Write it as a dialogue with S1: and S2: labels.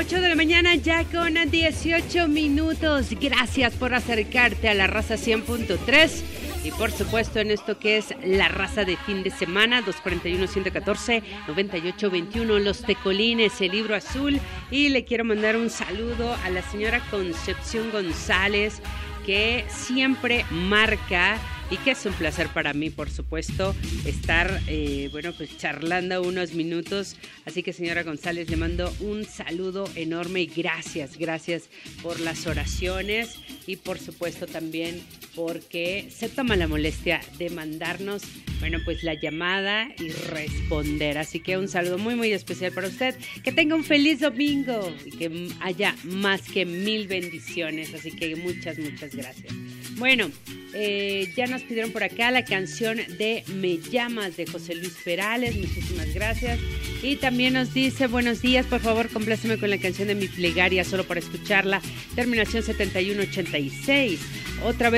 S1: 8 de la mañana ya con 18 minutos. Gracias por acercarte a La Raza 100.3 y por supuesto en esto que es La Raza de fin de semana, 241-114-9821, Los Tecolines, el Libro Azul. Y le quiero mandar un saludo a la señora Concepción González, que siempre marca y que es un placer para mí, por supuesto, estar, pues charlando unos minutos. Así que, señora González, le mando un saludo enorme y gracias por las oraciones y, por supuesto, también porque se toma la molestia de mandarnos, pues la llamada y responder. Así que un saludo muy, muy especial para usted. Que tenga un feliz domingo y que haya más que 1000 bendiciones. Así que muchas, muchas gracias. Bueno, ya nos pidieron por acá la canción de Me Llamas de José Luis Perales, muchísimas gracias. Y también nos dice, buenos días, por favor compláceme con la canción de Mi Plegaria, solo para escucharla, terminación 7186. Otra vez